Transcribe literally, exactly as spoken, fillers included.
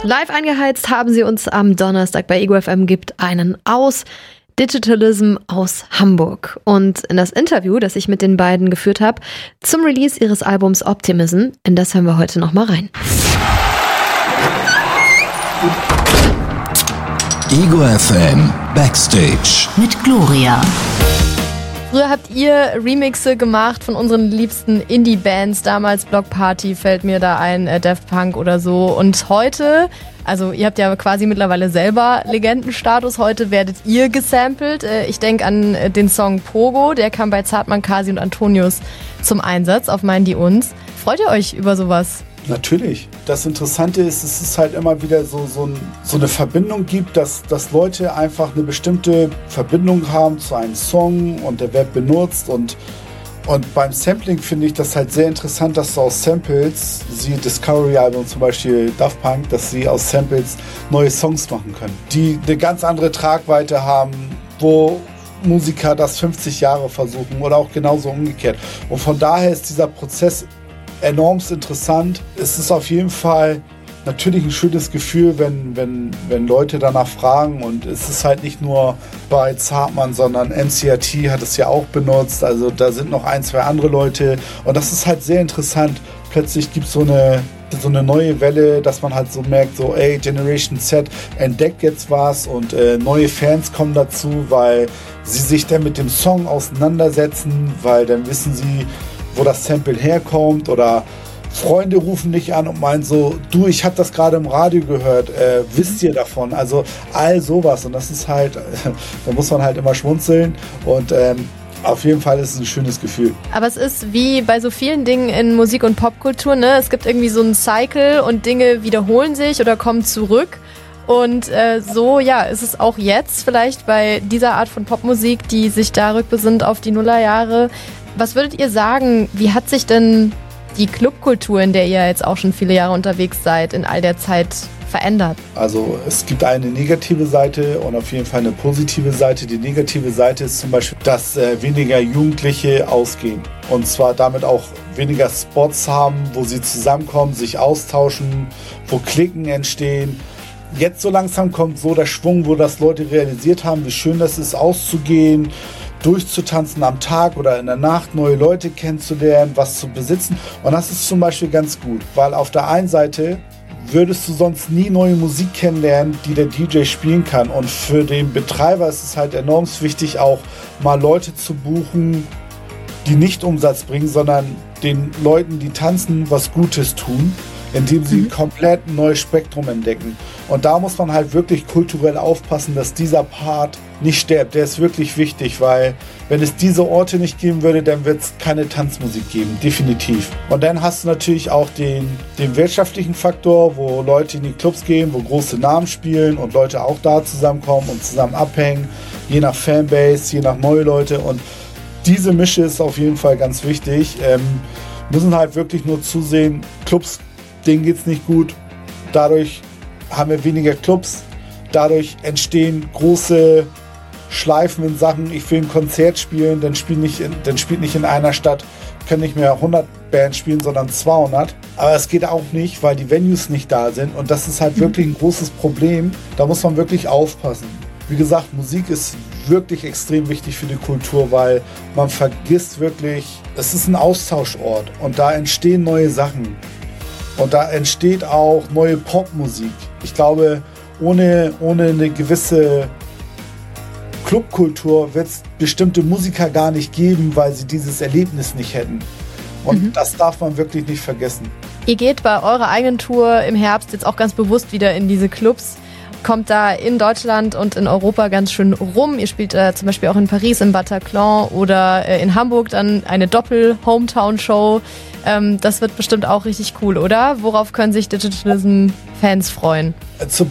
Live eingeheizt haben sie uns am Donnerstag bei Ego F M, gibt einen aus. Digitalism aus Hamburg. Und in das Interview, das ich mit den beiden geführt habe, zum Release ihres Albums Optimism, in das hören wir heute nochmal rein. Ego F M Backstage mit Gloria. Früher habt ihr Remixe gemacht von unseren liebsten Indie-Bands, damals Block Party fällt mir da ein, äh, Daft Punk oder so. Und heute, also ihr habt ja quasi mittlerweile selber Legendenstatus, heute werdet ihr gesampelt. Äh, ich denke an äh, den Song Pogo, der kam bei Zartmann, Kasi und Antonius zum Einsatz auf Meinen die uns. Freut ihr euch über sowas? Natürlich. Das Interessante ist, dass es halt immer wieder so, so, ein, so eine Verbindung gibt, dass, dass Leute einfach eine bestimmte Verbindung haben zu einem Song und der wird benutzt. Und, und beim Sampling finde ich das halt sehr interessant, dass du aus Samples, sie Discovery-Album zum Beispiel Daft Punk, dass sie aus Samples neue Songs machen können, die eine ganz andere Tragweite haben, wo Musiker das fünfzig Jahre versuchen oder auch genauso umgekehrt. Und von daher ist dieser Prozess enormst interessant. Es ist auf jeden Fall natürlich ein schönes Gefühl, wenn, wenn, wenn Leute danach fragen, und es ist halt nicht nur bei Zartmann, sondern N C R T hat es ja auch benutzt, also da sind noch ein, zwei andere Leute, und das ist halt sehr interessant. Plötzlich gibt es so eine, so eine neue Welle, dass man halt so merkt, so ey, Generation Z entdeckt jetzt was, und äh, neue Fans kommen dazu, weil sie sich dann mit dem Song auseinandersetzen, weil dann wissen sie, wo das Sample herkommt, oder Freunde rufen dich an und meinen so, du, ich habe das gerade im Radio gehört, äh, wisst ihr davon? Also all sowas, und das ist halt, da muss man halt immer schmunzeln, und ähm, auf jeden Fall ist es ein schönes Gefühl. Aber es ist wie bei so vielen Dingen in Musik- und Popkultur, ne? Es gibt irgendwie so einen Cycle und Dinge wiederholen sich oder kommen zurück. Und äh, so, ja, ist es auch jetzt vielleicht bei dieser Art von Popmusik, die sich da rückbesinnt auf die Nullerjahre. Was würdet ihr sagen, wie hat sich denn die Clubkultur, in der ihr jetzt auch schon viele Jahre unterwegs seid, in all der Zeit verändert? Also es gibt eine negative Seite und auf jeden Fall eine positive Seite. Die negative Seite ist zum Beispiel, dass äh, weniger Jugendliche ausgehen. Und zwar damit auch weniger Spots haben, wo sie zusammenkommen, sich austauschen, wo Klicken entstehen. Jetzt so langsam kommt so der Schwung, wo das Leute realisiert haben, wie schön das ist, auszugehen, durchzutanzen am Tag oder in der Nacht, neue Leute kennenzulernen, was zu besitzen. Und das ist zum Beispiel ganz gut, weil auf der einen Seite würdest du sonst nie neue Musik kennenlernen, die der D J spielen kann. Und für den Betreiber ist es halt enorm wichtig, auch mal Leute zu buchen, die nicht Umsatz bringen, sondern den Leuten, die tanzen, was Gutes tun, indem sie ein komplett neues Spektrum entdecken. Und da muss man halt wirklich kulturell aufpassen, dass dieser Part nicht stirbt. Der ist wirklich wichtig, weil wenn es diese Orte nicht geben würde, dann wird es keine Tanzmusik geben, definitiv. Und dann hast du natürlich auch den, den wirtschaftlichen Faktor, wo Leute in die Clubs gehen, wo große Namen spielen und Leute auch da zusammenkommen und zusammen abhängen, je nach Fanbase, je nach neue Leute. Und diese Mische ist auf jeden Fall ganz wichtig. Ähm, müssen halt wirklich nur zusehen, Clubs, denen geht's nicht gut. Dadurch haben wir weniger Clubs. Dadurch entstehen große Schleifen in Sachen, ich will ein Konzert spielen, dann spielt nicht in, dann spielt nicht in einer Stadt, können nicht mehr hundert Bands spielen, sondern zweihundert. Aber es geht auch nicht, weil die Venues nicht da sind. Und das ist halt wirklich ein großes Problem. Da muss man wirklich aufpassen. Wie gesagt, Musik ist wirklich extrem wichtig für die Kultur, weil man vergisst wirklich, es ist ein Austauschort und da entstehen neue Sachen. Und da entsteht auch neue Popmusik. Ich glaube, ohne, ohne eine gewisse Clubkultur wird es bestimmte Musiker gar nicht geben, weil sie dieses Erlebnis nicht hätten. Und mhm. das darf man wirklich nicht vergessen. Ihr geht bei eurer eigenen Tour im Herbst jetzt auch ganz bewusst wieder in diese Clubs. Kommt da in Deutschland und in Europa ganz schön rum. Ihr spielt äh, zum Beispiel auch in Paris im Bataclan oder äh, in Hamburg dann eine Doppel-Hometown-Show. Ähm, das wird bestimmt auch richtig cool, oder? Worauf können sich Digitalism-Fans freuen? Zum